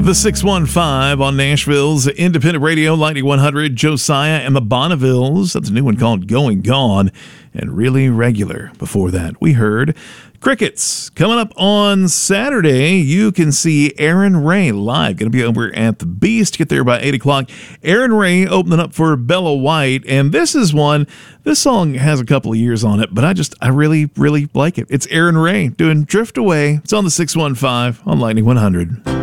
The 615 on Nashville's independent radio, Lightning 100, Josiah and the Bonnevilles. That's a new one called Going Gone, and Really Regular. Before that, we heard Crickets. Coming up on Saturday, you can see Aaron Ray live. Going to be over at the Beast. Get there by 8 o'clock. Aaron Ray opening up for Bella White, and this song has a couple of years on it, but I really, really like it. It's Aaron Ray doing Drift Away. It's on the 615 on Lightning 100.